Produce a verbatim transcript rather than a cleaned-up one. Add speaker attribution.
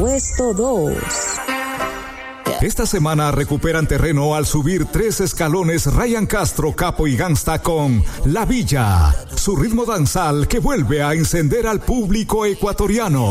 Speaker 1: puesto dos.
Speaker 2: Esta semana recuperan terreno al subir tres escalones Ryan Castro, Capo y Gangsta con La Villa, su ritmo danzal que vuelve a encender al público ecuatoriano.